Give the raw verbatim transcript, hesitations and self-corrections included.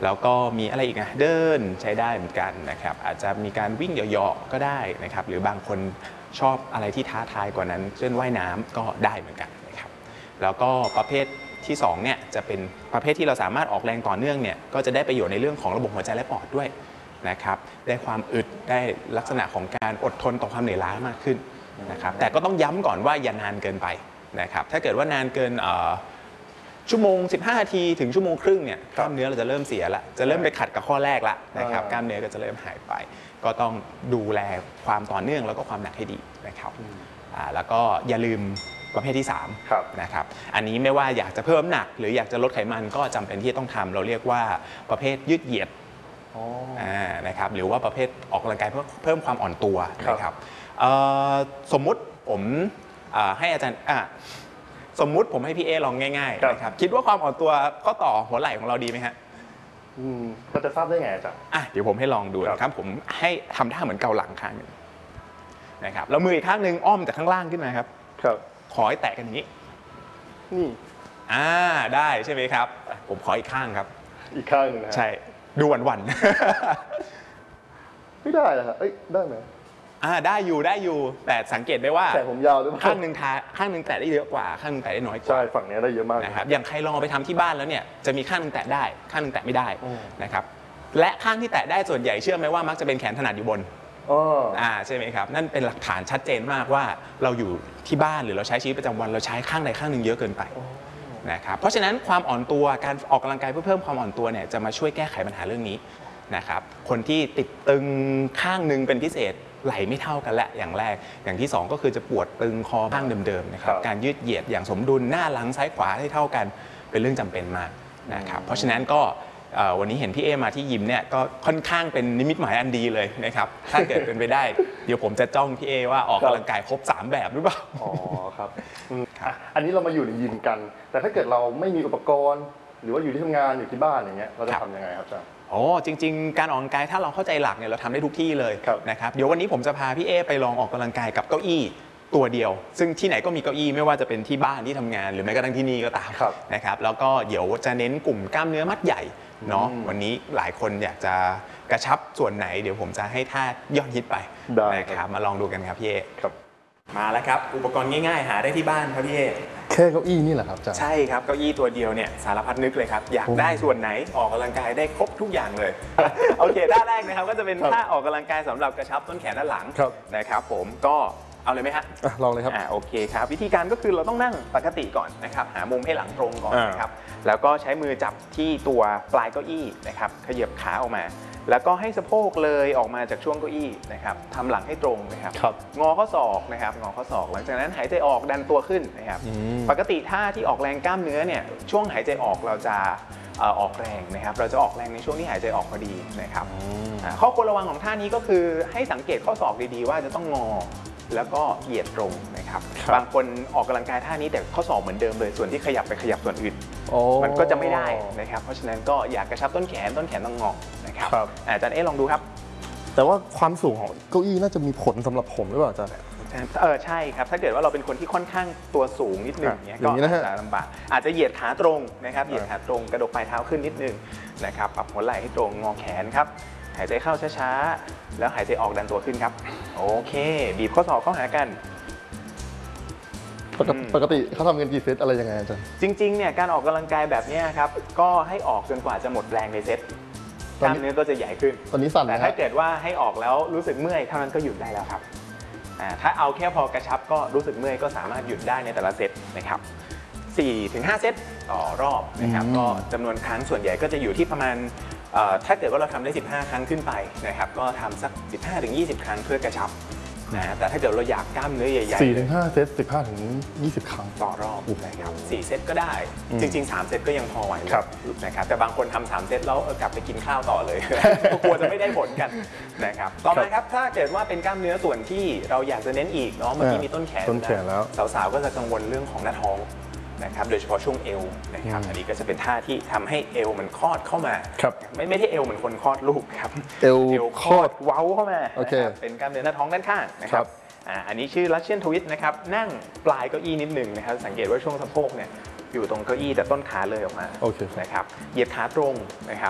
แล้วก็มีอะไรอีกนะเดินใช้ได้เหมือนกันนะครับอาจจะมีการวิ่งเหยาะๆก็ได้นะครับหรือบางคนชอบอะไรที่ท้าทายกว่านั้นเช่นว่ายน้ำก็ได้เหมือนกันนะครับแล้วก็ประเภทที่สองเนี่ยจะเป็นประเภทที่เราสามารถออกแรงต่อเนื่องเนี่ยก็จะได้ประโยชน์ในเรื่องของระบบหัวใจและปอดด้วยนะครับได้ความอึดได้ลักษณะของการอดทนต่อความเหนื่อยล้ามากขึ้นนะครับแต่ก็ต้องย้ำก่อนว่าอย่านานเกินไปนะครับถ้าเกิดว่านานเกินชั่วโมงสิบห้านาทีถึงชั่วโมงครึ่งเนี่ยกล้ามเนื้อเราจะเริ่มเสียละจะเริ่มไปขัดกับข้อแรกละนะครับกล้ามเนื้อก็จะเริ่มหายไปก็ต้องดูแลความต่อเนื่องแล้วก็ความหนักให้ดีนะครับแล้วก็อย่าลืมประเภทที่สามนะครับอันนี้ไม่ว่าอยากจะเพิ่มน้ำหนักหรืออยากจะลดไขมันก็จำเป็นที่ต้องทำเราเรียกว่าประเภทยืดเหยียดนะครับหรือว่าประเภทออกกำลังกายเพื่อเพิ่มความอ่อนตัวนะครับสมมุติผมให้อาจารย์สมมุติผมให้พี่เอลองง่ายๆนะครับคิดว่าความอ่อนตัวข้อต่อหัวไหล่ของเราดีไหมฮะเราจะทราบได้ไงอาจารย์อ่ะเดี๋ยวผมให้ลองดูนะครับผมให้ทำท่าเหมือนเกาหลังข้างหนึ่งนะครับแล้วมืออีกข้างหนึ่งอ้อมจากข้างล่างขึ้นมาครับครับขอให้แตะกันอย่างนี้นี่อ่าได้ใช่ไหมครับผมขออีกข้างครับอีกข้างนึงนะใช่ดูหวั่นๆไม่ได้เหรอครับเอ้ยได้ไหมอ่าได้อยู่ได้อยู่แต่สังเกตได้ว่าแต่ผมยาวด้วยข้างหนึ่งทาข้างหนึ่งแตะได้เยอะกว่าข้างหนึ่งแตะได้น้อยกว่าใช่ฝั่งนี้ได้เยอะมากนะครับอย่างใครลองไปทำที่บ้านแล้วเนี่ยจะมีข้างหนึ่งแตะได้ข้างหนึ่งแตะไม่ได้นะครับและข้างที่แตะได้ส่วนใหญ่เชื่อไหมว่ามักจะเป็นแขนถนัดอยู่บนอ่าใช่ไหมครับนั่นเป็นหลักฐานชัดเจนมากว่าเราอยู่ที่บ้านหรือเราใช้ชีวิตประจำวันเราใช้ข้างใดข้างหนึ่งเยอะเกินไปนะครับเพราะฉะนั้นความอ่อนตัวการออกกำลังกายเพื่อเพิ่มความอ่อนตัวเนี่ยจะมาช่วยแก้ไขปัญหาเรื่องนี้นะครับคนที่ติดตึงข้างหนึ่งเป็นพิเศษไหลไม่เท่ากันแหละอย่างแรกอย่างที่สองก็คือจะปวดตึงคอข้างเดิมๆนะครับการยืดเหยียดอย่างสมดุลหน้าหลังซ้ายขวาให้เท่ากันเป็นเรื่องจำเป็นมากนะครับเพราะฉะนั้นก็วันนี้เห็นพี่เอมาที่ยิมเนี่ยก็ค่อนข้างเป็นนิมิตหมายอันดีเลยนะครับถ้าเกิดเป็นไปได้เดี๋ยวผมจะจ้องพี่เอว่าออกกำลังกายครบสามแบบหรือเปล่าอ๋อครับอันนี้เรามาอยู่ในยิมกันแต่ถ้าเกิดเราไม่มีอุปกรณ์หรือว่าอยู่ที่ทำงานอยู่ที่บ้านอย่างเงี้ยเราจะทำยังไงครับอาจารย์โอ้จริงๆการออกกำลังกายถ้าเราเข้าใจหลักเนี่ยเราทำได้ทุกที่เลยนะครับเดี๋ยววันนี้ผมจะพาพี่เอไปลองออกกำลังกายกับเก้าอี้ตัวเดียวซึ่งที่ไหนก็มีเก้าอี้ไม่ว่าจะเป็นที่บ้านที่ทำงานหรือแม้กระทั่งที่นี่ก็ตามนะครับแล้วก็เดี๋ยวจะเน้นกลุ่มกล้ามเนื้อมัดใหญ่เนาะวันนี้หลายคนอยากจะกระชับส่วนไหนเดี๋ยวผมจะให้ท่ายอดฮิตไปนะครับมาลองดูกันครับพี่เอครับมาแล้วครับอุปกรณ์ง่ายๆหาได้ที่บ้านครับพี่เอแค่เก้าอี้นี่แหละครับอาจารย์ใช่ครับเก้าอี้ตัวเดียวเนี่ยสารพัดนึกเลยครับอยากได้ส่วนไหนออกกำลังกายได้ครบทุกอย่างเลยโอเคท่าแรกนะครับก็จะเป็นท่าออกกำลังกายสำหรับกระชับต้นแขนด้านหลังนะครับผมก็เอาเลยไหมฮะลองเลยครับอ่าโอเคครับวิธีการก็คือเราต้องนั่งปกติก่อนนะครับหามุมให้หลังตรงก่อนนะครับแล้วก็ใช้มือจับที่ตัวปลายเก้าอี้นะครับขยับขาออกมาแล้วก็ให้สะโพกเลยออกมาจากช่วงเก้าอี้นะครับทำหลังให้ตรงนะครับงอข้อศอกนะครับงอข้อศอกหลังจากนั้นหายใจออกดันตัวขึ้นนะครับปกติท่าที่ออกแรงกล้ามเนื้อเนี่ยช่วงหายใจออกเราจะออกแรงนะครับเราจะออกแรงในช่วงที่หายใจออกพอดีนะครับข้อควรระวังของท่านี้ก็คือให้สังเกตข้อศอกดีๆว่าจะต้องงอแล้วก็เหยียดตรงนะครับบางคนออกกำลังกายท่านี้แต่ข้อศอกเหมือนเดิมเลยส่วนที่ขยับไปขยับส่วนอื่นมันก็จะไม่ได้นะครับเพราะฉะนั้นก็อยากกระชับต้นแขนต้นแขนต้องงอนะครับอาจารย์เอ๊ลองดูครับแต่ว่าความสูงของเก้าอี้น่าจะมีผลสำหรับผมหรือเปล่าอาจารย์เออใช่ครับถ้าเกิดว่าเราเป็นคนที่ค่อนข้างตัวสูงนิดนึงเนี่ยก็อาจจะลำบากอาจจะเหยียดขาตรงนะครับเหยียดขาตรงกระดกปลายเท้าขึ้นนิดนึงนะครับปรับหัวไหล่ให้ตรงงอแขนครับหายใจเข้าช้าๆแล้วหายใจออกดันตัวขึ้นครับโอเคบีบข้อศอกเข้าหากันปกติเขาทำกันกี่เซตอะไรยังไงอาจารย์จริงๆเนี่ยการออกกำลังกายแบบนี้ครับก็ให้ออกจนกว่าจะหมดแรงในเซตกล้ามเนื้อก็จะใหญ่ขึ้นตอนนี้สั่นแต่ถ้าเกิดว่าให้ออกแล้วรู้สึกเมื่อยเท่านั้นก็หยุดได้แล้วครับถ้าเอาแค่พอกระชับก็รู้สึกเมื่อยก็สามารถหยุดได้ในแต่ละเซตนะครับ สี่ถึงห้า เซตต่อรอบนะครับก็จำนวนครั้งส่วนใหญ่ก็จะอยู่ที่ประมาณถ้าเกิดว่าเราทำได้สิบห้าครั้งขึ้นไปนะครับก็ทำสัก สิบห้าถึงยี่สิบ ครั้งเพื่อกระชับนะแต่ถ้าเกิดเราอยากกล้ามเนื้อใหญ่ๆ สี่ถึงห้า เซต สิบห้าถึงยี่สิบ ครั้งต่อรอบนะครับสี่เซตก็ได้จริงๆสามเซตก็ยังพอไหวนะครับแต่บางคนทำสามเซตแล้วกลับไปกินข้าวต่อเลยกลัวจะไม่ได้ผลกันนะครับต่อมาครับถ้าเกิดว่าเป็นกล้ามเนื้อส่วนที่เราอยากจะเน้นอีกเนาะเมื่อกี้มีต้นแขนแล้วสาวๆก็จะกังวลเรื่องของหน้าท้องนะครับโดยเฉพาะช่วงเอวนะครับอันนี้ก็จะเป็นท่าที่ทำให้เอวมันคลอดเข้ามาไม่ไม่ใช่เอวเหมือนคนคลอดลูกครับเอวคลอดเว้าเข้ามาเป็นกล้ามเนื้อหน้าท้องด้านข้างนะครับอันนี้ชื่อ Russian Twist นะครับนั่งปลายเก้าอี้นิดหนึ่งนะครับสังเกตว่าช่วงสะโพกเนี่ยอยู่ตรงเก้าอี้แต่ต้นขาเลยออกมานะครับเหยียดขาตรงนะครับ